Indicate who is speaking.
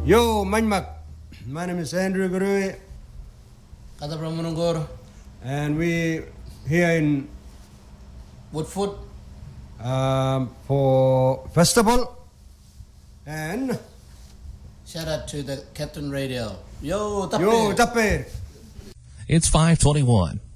Speaker 1: Yo, Manmak. My name is Andrew Gurui.
Speaker 2: Kata Pramanungur.
Speaker 1: And we here in
Speaker 2: Woodford
Speaker 1: for festival. And
Speaker 2: shout out to the Captain Radio. Yo,
Speaker 1: Yo, Tape.
Speaker 3: It's 5:21.